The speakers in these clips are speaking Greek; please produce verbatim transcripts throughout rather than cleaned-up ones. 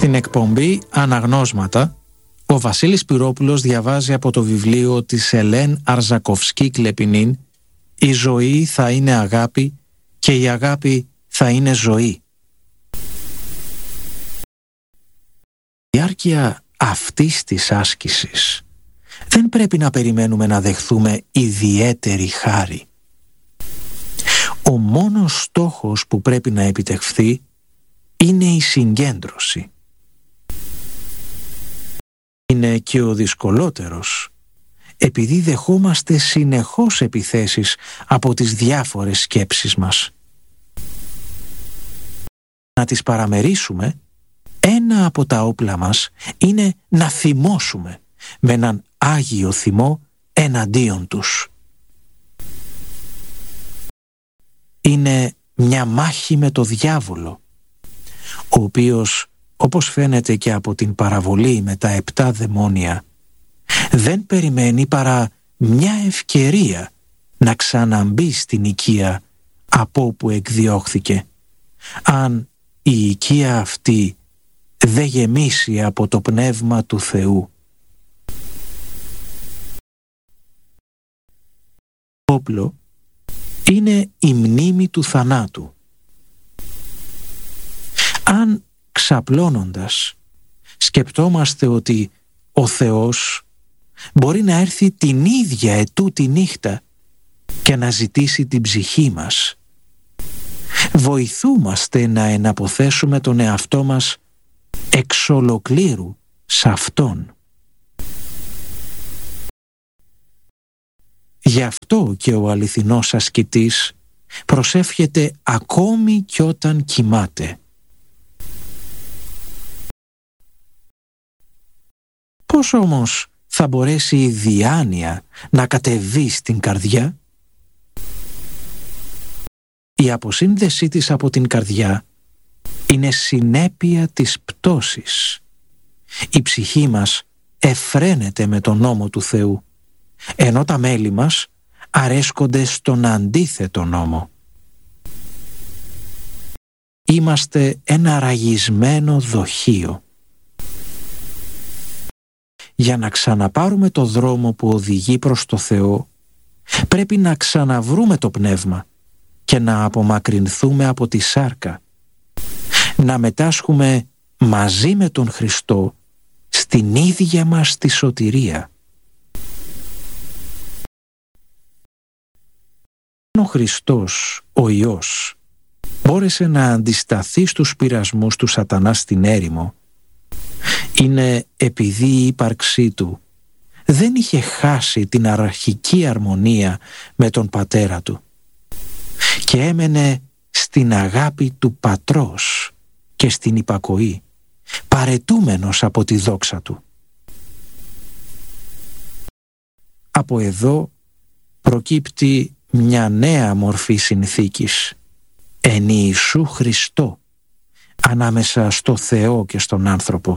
Στην εκπομπή Αναγνώσματα, ο Βασίλης Πυρόπουλος διαβάζει από το βιβλίο της Ελέν Αρζακοφσκή Κλεπινίν «Η ζωή θα είναι αγάπη και η αγάπη θα είναι ζωή». Η διάρκεια αυτής της άσκησης δεν πρέπει να περιμένουμε να δεχθούμε ιδιαίτερη χάρη. Ο μόνος στόχος που πρέπει να επιτευχθεί είναι η συγκέντρωση. Είναι και ο δυσκολότερος, επειδή δεχόμαστε συνεχώς επιθέσεις από τις διάφορες σκέψεις μας. Να τις παραμερίσουμε, ένα από τα όπλα μας είναι να θυμώσουμε με έναν άγιο θυμό εναντίον τους. Είναι μια μάχη με το διάβολο, ο οποίος, όπως φαίνεται και από την παραβολή με τα επτά δαιμόνια, δεν περιμένει παρά μια ευκαιρία να ξαναμπεί στην οικία από όπου εκδιώχθηκε, αν η οικία αυτή δεν γεμίσει από το πνεύμα του Θεού. Το όπλο είναι η μνήμη του θανάτου. Αν ξαπλώνοντας σκεπτόμαστε ότι ο Θεός μπορεί να έρθει την ίδια ετούτη νύχτα και να ζητήσει την ψυχή μας, βοηθούμαστε να εναποθέσουμε τον εαυτό μας εξ ολοκλήρου σε Αυτόν. Γι' αυτό και ο αληθινός ασκητής προσεύχεται ακόμη κι όταν κοιμάται. Πώς όμως θα μπορέσει η διάνοια να κατεβεί στην καρδιά? Η αποσύνδεσή της από την καρδιά είναι συνέπεια της πτώσης. Η ψυχή μας εφραίνεται με τον νόμο του Θεού, ενώ τα μέλη μας αρέσκονται στον αντίθετο νόμο. Είμαστε ένα ραγισμένο δοχείο. Για να ξαναπάρουμε το δρόμο που οδηγεί προς το Θεό, πρέπει να ξαναβρούμε το πνεύμα και να απομακρυνθούμε από τη σάρκα, να μετάσχουμε μαζί με τον Χριστό στην ίδια μας τη σωτηρία. Ο Χριστός, ο Υιός, μπόρεσε να αντισταθεί στους πειρασμούς του σατανά στην έρημο, είναι επειδή η ύπαρξή του δεν είχε χάσει την αρχική αρμονία με τον πατέρα του και έμενε στην αγάπη του πατρός και στην υπακοή, παρετούμενος από τη δόξα του. Από εδώ προκύπτει μια νέα μορφή συνθήκης, εν Ιησού Χριστώ, ανάμεσα στο Θεό και στον άνθρωπο.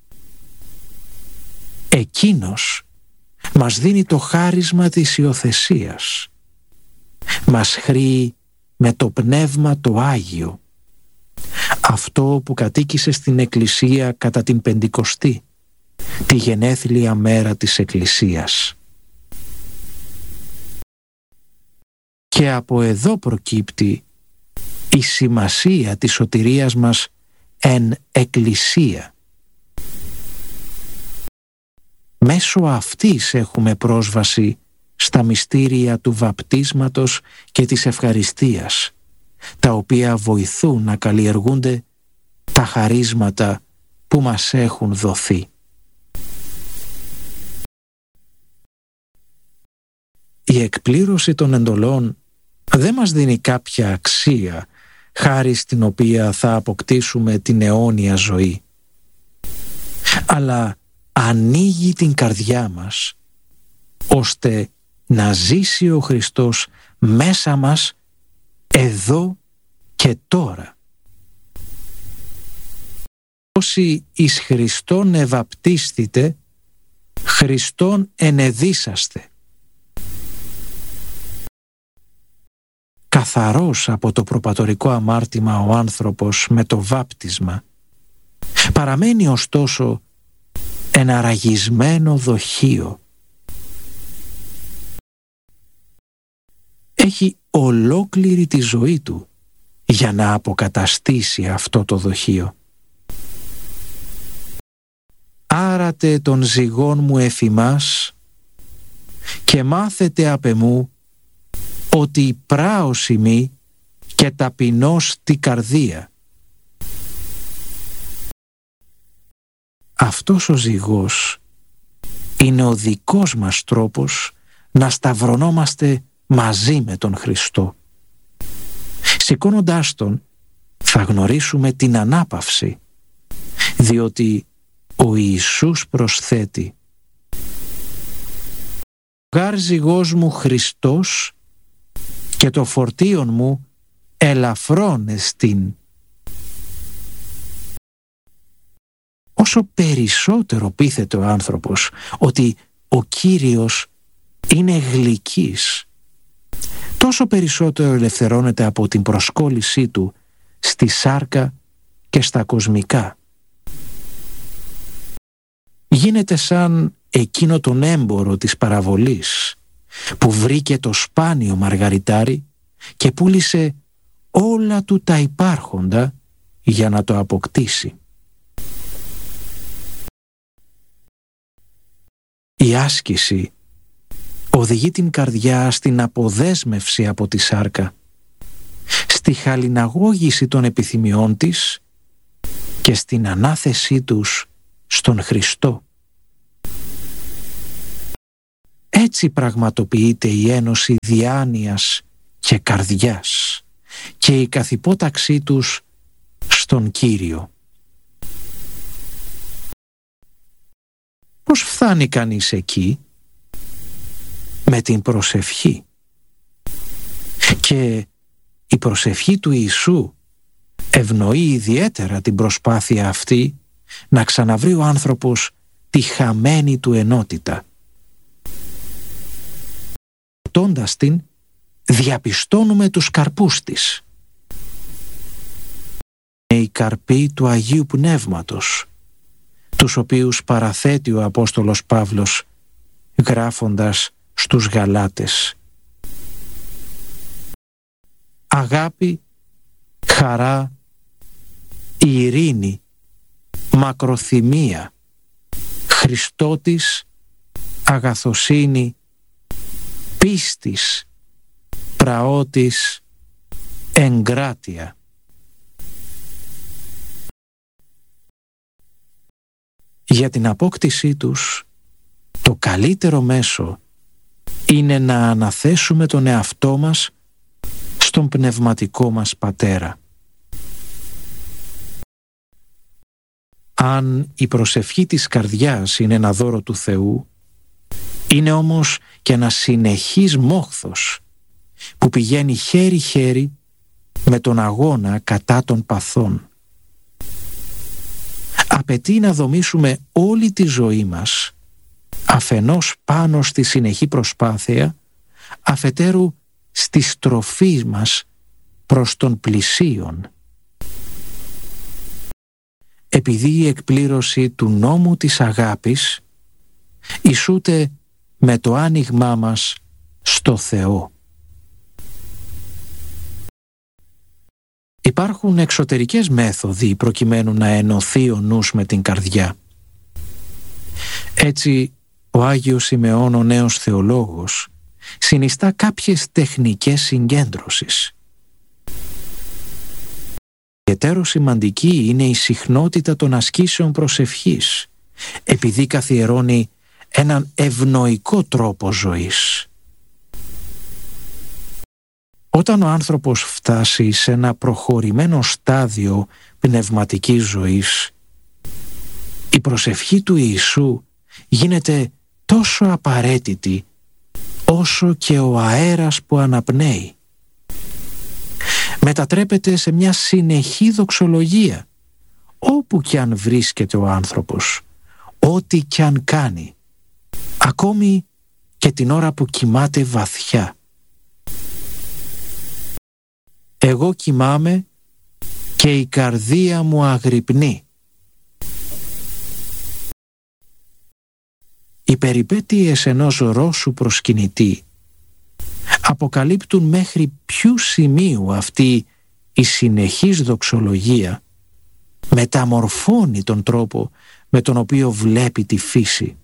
Εκείνος μας δίνει το χάρισμα της υιοθεσίας. Μας χρήει με το Πνεύμα το Άγιο, αυτό που κατοίκησε στην Εκκλησία κατά την Πεντηκοστή, τη γενέθλια μέρα της Εκκλησίας. Και από εδώ προκύπτει η σημασία της σωτηρίας μας εν Εκκλησία. Μέσω αυτής έχουμε πρόσβαση στα μυστήρια του βαπτίσματος και της ευχαριστίας, τα οποία βοηθούν να καλλιεργούνται τα χαρίσματα που μας έχουν δοθεί. Η εκπλήρωση των εντολών δεν μας δίνει κάποια αξία, χάρη στην οποία θα αποκτήσουμε την αιώνια ζωή, αλλά ανοίγει την καρδιά μας, ώστε να ζήσει ο Χριστός μέσα μας εδώ και τώρα. Όσοι εις Χριστόν ευαπτίστητε, Χριστόν ενεδίσαστε. Καθαρός από το προπατορικό αμάρτημα ο άνθρωπος με το βάπτισμα Παραμένει ωστόσο ένα ραγισμένο δοχείο. Έχει ολόκληρη τη ζωή του για να αποκαταστήσει αυτό το δοχείο. Άρατε των ζυγών μου εφημάς και μάθετε απ' εμού ότι πράος ημί και ταπεινός τη καρδία. Αυτός ο ζυγός είναι ο δικός μας τρόπος να σταυρωνόμαστε μαζί με τον Χριστό. Σηκώνοντάς τον θα γνωρίσουμε την ανάπαυση, διότι ο Ιησούς προσθέτει «Γάρ ζυγός μου Χριστός και το φορτίον μου ελαφρών εστίν». Όσο περισσότερο πείθεται ο άνθρωπος ότι ο Κύριος είναι γλυκής, τόσο περισσότερο ελευθερώνεται από την προσκόλλησή του στη σάρκα και στα κοσμικά. Γίνεται σαν εκείνο τον έμπορο της παραβολής που βρήκε το σπάνιο μαργαριτάρι και πούλησε όλα του τα υπάρχοντα για να το αποκτήσει. Η άσκηση οδηγεί την καρδιά στην αποδέσμευση από τη σάρκα, στη χαλιναγώγηση των επιθυμιών της και στην ανάθεσή τους στον Χριστό. Έτσι πραγματοποιείται η ένωση διάνοιας και καρδιάς και η καθυπόταξή τους στον Κύριο. Πώς φτάνει κανείς εκεί? Με την προσευχή. Και η προσευχή του Ιησού ευνοεί ιδιαίτερα την προσπάθεια αυτή να ξαναβρει ο άνθρωπος τη χαμένη του ενότητα. Ρωτώντας την, διαπιστώνουμε τους καρπούς της. Είναι οι καρποί του Αγίου Πνεύματος, τους οποίους παραθέτει ο Απόστολος Παύλος γράφοντας στους Γαλάτες. Αγάπη, χαρά, ειρήνη, μακροθυμία, Χριστότης, αγαθοσύνη, πίστης, πραότης, εγκράτεια. Για την απόκτησή τους, το καλύτερο μέσο είναι να αναθέσουμε τον εαυτό μας στον πνευματικό μας Πατέρα. Αν η προσευχή της καρδιάς είναι ένα δώρο του Θεού, είναι όμως και ένα συνεχής μόχθος που πηγαίνει χέρι-χέρι με τον αγώνα κατά των παθών. Απαιτεί να δομήσουμε όλη τη ζωή μας αφενός πάνω στη συνεχή προσπάθεια, αφετέρου στη στροφή μας προς τον πλησίον. Επειδή η εκπλήρωση του νόμου της αγάπης ισούται με το άνοιγμά μας στο Θεό. Υπάρχουν εξωτερικές μέθοδοι προκειμένου να ενωθεί ο νους με την καρδιά. Έτσι, ο Άγιος Σιμεών, ο νέος θεολόγος, συνιστά κάποιες τεχνικές συγκέντρωσης. Ιδιαιτέρω σημαντική είναι η συχνότητα των ασκήσεων προσευχής, επειδή καθιερώνει έναν ευνοϊκό τρόπο ζωής. Όταν ο άνθρωπος φτάσει σε ένα προχωρημένο στάδιο πνευματικής ζωής, η προσευχή του Ιησού γίνεται τόσο απαραίτητη όσο και ο αέρας που αναπνέει. Μετατρέπεται σε μια συνεχή δοξολογία, όπου κι αν βρίσκεται ο άνθρωπος, ό,τι κι αν κάνει, ακόμη και την ώρα που κοιμάται βαθιά. Εγώ κοιμάμαι και η καρδία μου αγρυπνεί. οι περιπέτειες ενός Ρώσου προσκυνητή αποκαλύπτουν μέχρι ποιου σημείου αυτή η συνεχής δοξολογία μεταμορφώνει τον τρόπο με τον οποίο βλέπει τη φύση.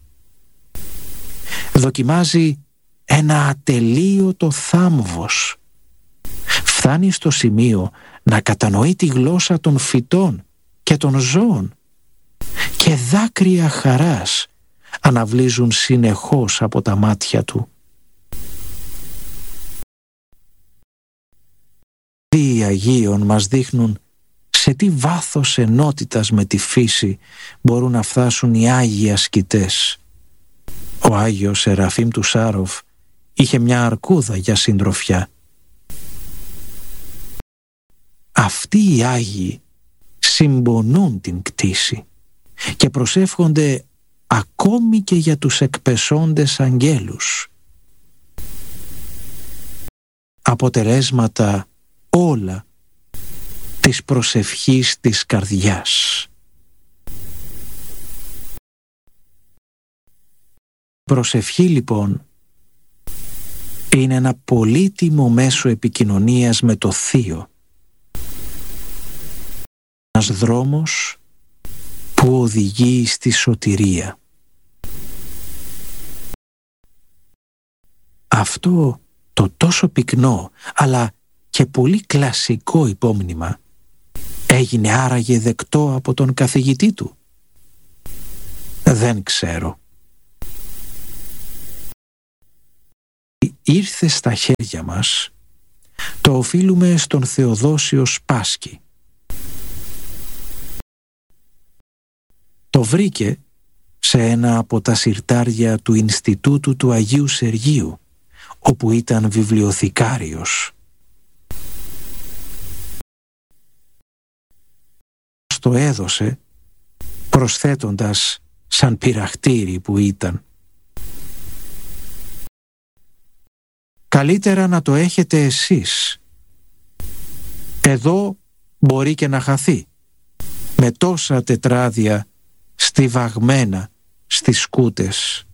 Δοκιμάζει ένα ατελείωτο θάμβος. Φτάνει στο σημείο να κατανοεί τη γλώσσα των φυτών και των ζώων και δάκρυα χαράς αναβλύζουν συνεχώς από τα μάτια του. Οι Αγίων μας δείχνουν σε τι βάθος ενότητας με τη φύση μπορούν να φτάσουν οι Άγιοι ασκητές. Ο Άγιος Σεραφείμ του Σάροφ είχε μια αρκούδα για συντροφιά. Αυτοί οι Άγιοι συμπονούν την κτήση και προσεύχονται ακόμη και για τους εκπεσόντες αγγέλους. Αποτελέσματα όλα της προσευχής της καρδιάς. Προσευχή λοιπόν είναι ένα πολύτιμο μέσο επικοινωνίας με το Θείο. Ένας δρόμος που οδηγεί στη σωτηρία. Αυτό το τόσο πυκνό αλλά και πολύ κλασικό υπόμνημα έγινε άραγε δεκτό από τον καθηγητή του? Δεν ξέρω. Ήρθε στα χέρια μας, το οφείλουμε στον Θεοδόσιο Σπάσκη. Το βρήκε σε ένα από τα συρτάρια του Ινστιτούτου του Αγίου Σεργίου, όπου ήταν βιβλιοθηκάριος. Το έδωσε, προσθέτοντας σαν πειραχτήρι που ήταν: «Καλύτερα να το έχετε εσείς. Εδώ μπορεί και να χαθεί, με τόσα τετράδια στιβαγμένα στις σκούτες».